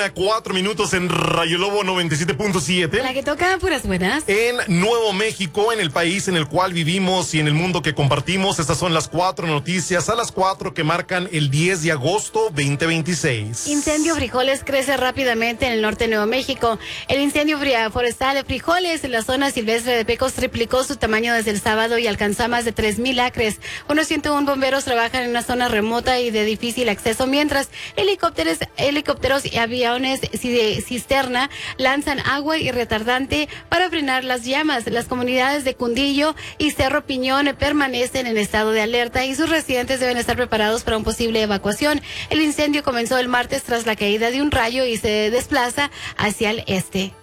4 minutos en Rayo Lobo 97.7. La que toca puras buenas. En Nuevo México, en el país en el cual vivimos y en el mundo que compartimos, estas son las 4 noticias a las 4 que marcan el 10 de agosto 2026. Incendio frijoles crece rápidamente en el norte de Nuevo México. El incendio forestal de frijoles en la zona silvestre de Pecos triplicó su tamaño desde el sábado y alcanzó más de 3,000 acres. Unos 101 bomberos trabajan en una zona remota y de difícil acceso, mientras helicópteros y aviones de cisterna lanzan agua y retardante para frenar las llamas. Las comunidades de Cundillo y Cerro Piñón permanecen en estado de alerta y sus residentes deben estar preparados para una posible evacuación. El incendio comenzó el martes tras la caída de un rayo y se desplaza hacia el este.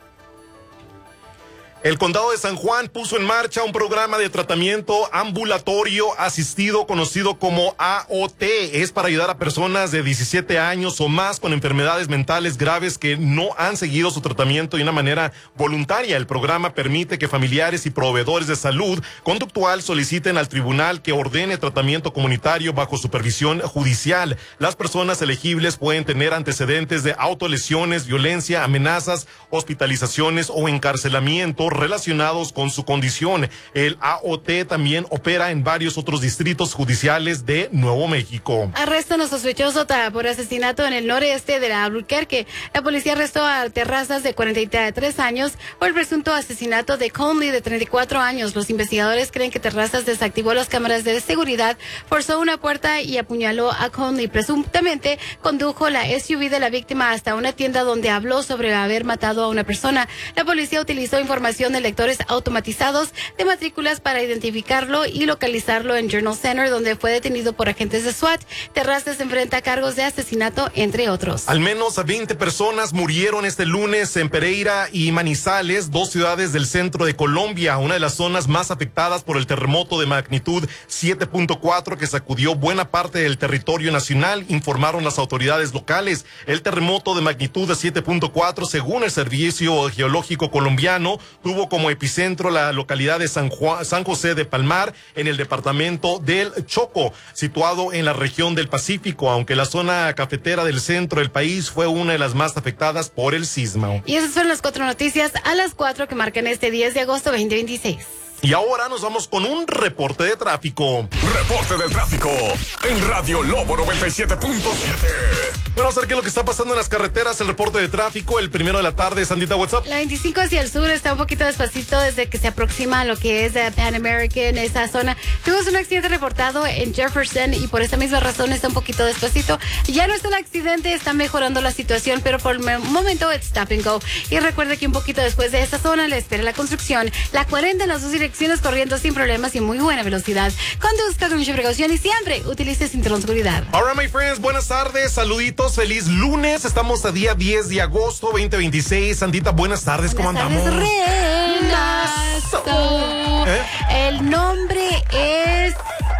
El condado de San Juan puso en marcha un programa de tratamiento ambulatorio asistido conocido como AOT. Es para ayudar a personas de 17 años o más con enfermedades mentales graves que no han seguido su tratamiento de una manera voluntaria. El programa permite que familiares y proveedores de salud conductual soliciten al tribunal que ordene tratamiento comunitario bajo supervisión judicial. Las personas elegibles pueden tener antecedentes de autolesiones, violencia, amenazas, hospitalizaciones o encarcelamiento relacionados con su condición. El AOT también opera en varios otros distritos judiciales de Nuevo México. Arrestan a sospechoso por asesinato en el noreste de Albuquerque. La policía arrestó a Terrazas de 43 años por el presunto asesinato de Conley de 34 años. Los investigadores creen que Terrazas desactivó las cámaras de seguridad, forzó una puerta y apuñaló a Conley. Presuntamente condujo la SUV de la víctima hasta una tienda donde habló sobre haber matado a una persona. La policía utilizó información de lectores automatizados de matrículas para identificarlo y localizarlo en Journal Center, donde fue detenido por agentes de SWAT. Terrazas enfrenta cargos de asesinato, entre otros. Al menos 20 personas murieron este lunes en Pereira y Manizales, 2 ciudades del centro de Colombia, una de las zonas más afectadas por el terremoto de magnitud 7.4 que sacudió buena parte del territorio nacional, informaron las autoridades locales. El terremoto de magnitud 7.4, según el Servicio Geológico Colombiano, tuvo como epicentro la localidad de San José de Palmar, en el departamento del Chocó, situado en la región del Pacífico, aunque la zona cafetera del centro del país fue una de las más afectadas por el sismo. Y esas son las 4 noticias a las 4 que marcan este 10 de agosto 2026. Y ahora nos vamos con un reporte de tráfico. Reporte de tráfico en Radio Lobo 97.7. Vamos a ver qué es lo que está pasando en las carreteras. El reporte de tráfico, el primero de la tarde. Sandita, what's up? La 25 hacia el sur está un poquito despacito desde que se aproxima a lo que es Pan American, esa zona. Tuvimos un accidente reportado en Jefferson y por esa misma razón está un poquito despacito. Ya no está el accidente, está mejorando la situación, pero por el momento it's stop and go. Y recuerde que un poquito después de esta zona le espera la construcción. La 40 en las dos direcciones corriendo sin problemas y muy buena velocidad. Conduzca con mucha precaución y siempre utilice cinturón de seguridad. All right, my friends, buenas tardes, saluditos, feliz lunes. Estamos a día 10 de agosto 2026. Sandita, buenas tardes, ¿cómo andamos? El nombre es...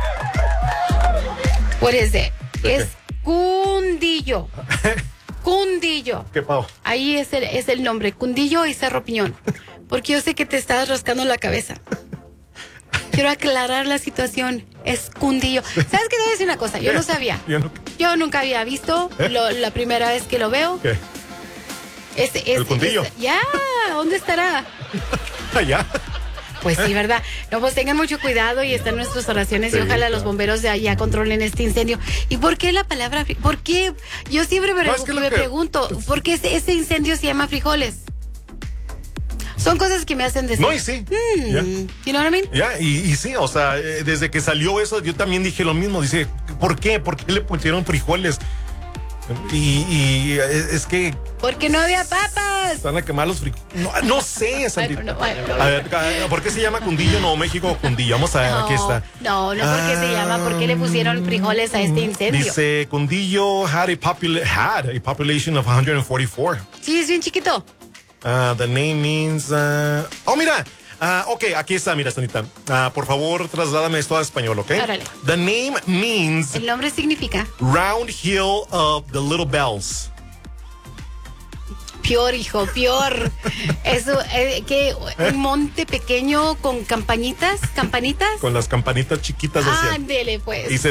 What is it? Es Cundillo. Cundillo. ¿Qué pavo? Ahí es el nombre, Cundillo y Cerro Piñón. Porque yo sé que te estás rascando la cabeza. Quiero aclarar la situación. Es Cundillo. ¿Sabes qué? Te voy a decir una cosa. Yo no sabía. Yo nunca había visto. La primera vez que lo veo. ¿Qué? ¿El Cundillo? Ya, ¿dónde estará? Allá. Pues sí, ¿verdad? No, pues tengan mucho cuidado y están nuestras oraciones y ojalá los bomberos de allá controlen este incendio. ¿Y por qué la palabra? ¿Por qué? Yo siempre me pregunto, ¿por qué ese incendio se llama frijoles? Son cosas que me hacen decir. No, y sí. You know what I mean? Ya, y sí, o sea, desde que salió eso, yo también dije lo mismo. Dice, ¿por qué? ¿Por qué le pusieron frijoles? Y es que... Porque no había papas. Están a quemar los frijoles. No sé, Sandita. A ver, ¿por qué se llama Cundillo, Nuevo México, Cundillo? Vamos a ver, aquí está. No, porque se llama, ¿por qué le pusieron frijoles a este incendio? Dice, Cundillo had a population of 144. Sí, es bien chiquito. The name means... Oh, mira. Ok, aquí está, mira, Sandita. Por favor, trasládame esto a español, ¿ok? Órale. The name means... El nombre significa... Round Hill of the Little Bells. Peor, hijo, peor. Eso, que un monte pequeño con campanitas. Con las campanitas chiquitas. Ándele, pues. Y se